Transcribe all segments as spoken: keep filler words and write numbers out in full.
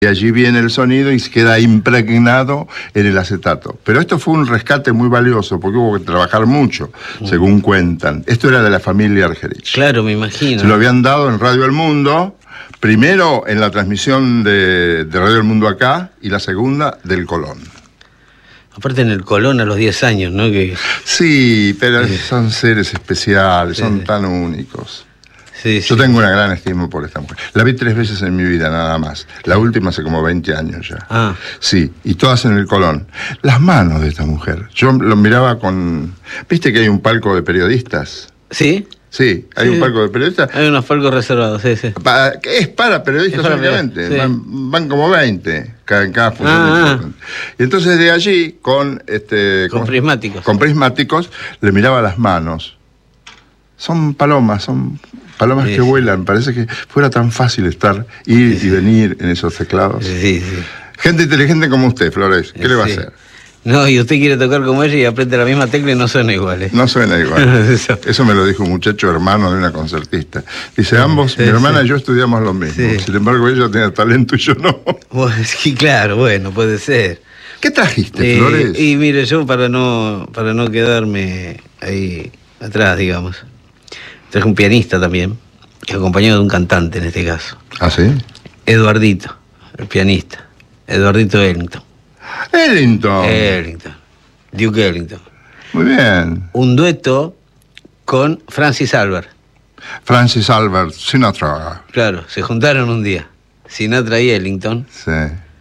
Y allí viene el sonido y se queda impregnado en el acetato. Pero esto fue un rescate muy valioso, porque hubo que trabajar mucho, mm. según cuentan. Esto era de la familia Argerich. Claro, me imagino. Se lo habían dado en Radio El Mundo, primero en la transmisión de, de Radio El Mundo acá, y la segunda del Colón. Aparte en el Colón a los diez años, ¿no? Que... Sí, pero sí. son seres especiales, sí, son sí. tan únicos. Sí, Yo sí. tengo una gran estima por esta mujer. La vi tres veces en mi vida, nada más. La última hace como veinte años ya. Ah. Sí, y todas en el Colón. Las manos de esta mujer. Yo lo miraba con... ¿Viste que hay un palco de periodistas? ¿Sí? Sí, hay sí. un palco de periodistas. Hay unos palcos reservados, sí, sí. Para, es para periodistas únicamente. Sí. Van, van como veinte cada, en cada función. Ah, ah. Y entonces de allí, con... este Con prismáticos. Con prismáticos, le miraba las manos. Son palomas, son... Palomas sí, que vuelan, sí. Parece que fuera tan fácil estar, ir sí, y venir en esos teclados. Sí, sí. Gente inteligente como usted, Flores, ¿qué sí. le va a hacer? No, y usted quiere tocar como ella y aprieta la misma tecla y no suena igual. ¿eh? No suena igual. Eso. Eso me lo dijo un muchacho hermano de una concertista. Dice, ambos, sí, mi hermana sí. y yo estudiamos lo mismo. Sí. Sin embargo, ella tenía talento y yo no. Bueno, sí, claro, bueno, puede ser. ¿Qué trajiste, eh, Flores? Y mire, yo para no, para no quedarme ahí atrás, digamos... Traje un pianista también, acompañado de un cantante en este caso. ¿Ah, sí? Eduardito, el pianista. Eduardito Ellington. Ellington. Ellington. Duke Ellington. Muy bien. Un dueto con Francis Albert. Francis Albert, Sinatra. Claro, se juntaron un día. Sinatra y Ellington. Sí.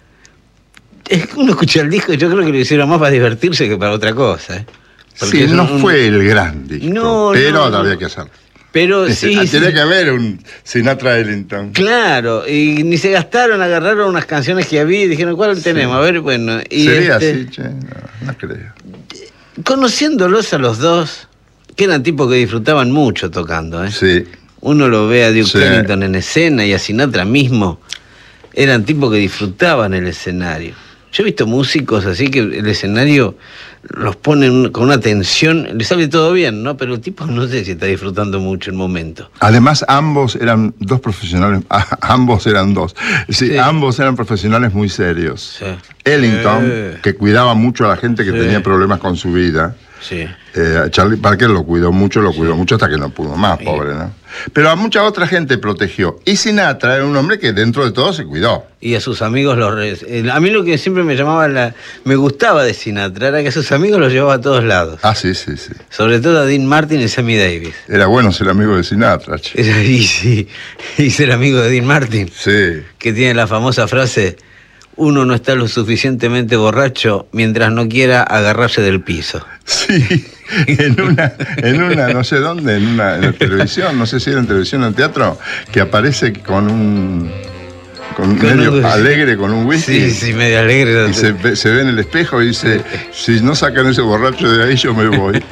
Es que uno escucha el disco y yo creo que lo hicieron más para divertirse que para otra cosa, ¿eh? Porque sí, no un... fue el gran disco, no, pero no, había no. que hacerlo. Pero sí, Tiene sí. que haber un Sinatra Ellington. Claro, y ni se gastaron, agarraron unas canciones que había y dijeron, ¿cuál sí. tenemos? A ver, bueno. Y Sería este, así, che, no, no creo. Conociéndolos a los dos, que eran tipos que disfrutaban mucho tocando, ¿eh? Sí. Uno lo ve a Duke sí. Ellington en escena y a Sinatra mismo. Eran tipos que disfrutaban el escenario. Yo he visto músicos así que el escenario los ponen con una tensión, les sale todo bien, ¿no? Pero el tipo no sé si está disfrutando mucho el momento. Además, ambos eran dos profesionales, ambos eran dos. Sí, sí. Ambos eran profesionales muy serios. Sí. Ellington, eh. que cuidaba mucho a la gente que sí. tenía problemas con su vida. Sí. Eh, Charlie Parker lo cuidó mucho, lo cuidó sí. mucho hasta que no pudo más, sí. pobre, ¿no? Pero a mucha otra gente protegió. Y Sinatra era un hombre que dentro de todo se cuidó. Y a sus amigos los... Eh, a mí lo que siempre me llamaba, la, me gustaba de Sinatra era que a sus amigos los llevaba a todos lados. Ah, sí, sí, sí. Sobre todo a Dean Martin y Sammy Davis. Era bueno ser amigo de Sinatra, che. Era, y, sí, y ser amigo de Dean Martin. Sí. Que tiene la famosa frase... Uno no está lo suficientemente borracho mientras no quiera agarrarse del piso. Sí, en una, en una no sé dónde, en una en la televisión, no sé si era en televisión o en teatro, que aparece con un... Con con medio un, alegre, con un whisky. Sí, sí, medio alegre. Y se ve, se ve en el espejo y dice, si no sacan ese borracho de ahí, yo me voy.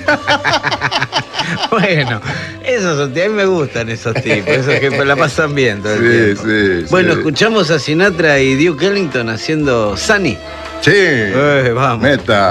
Bueno, esos son, a mí me gustan esos tipos, esos que la pasan bien todo el sí, tiempo. Sí, bueno, sí. Escuchamos a Sinatra y Duke Ellington haciendo Sunny. Sí, eh, vamos. Meta.